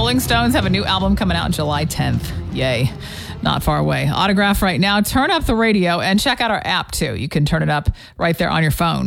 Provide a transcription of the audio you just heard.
Rolling Stones have a new album coming out July 10th. Yay. Not far away. Autograph right now. Turn up the radio and check out our app, too. You can turn it up right there on your phone.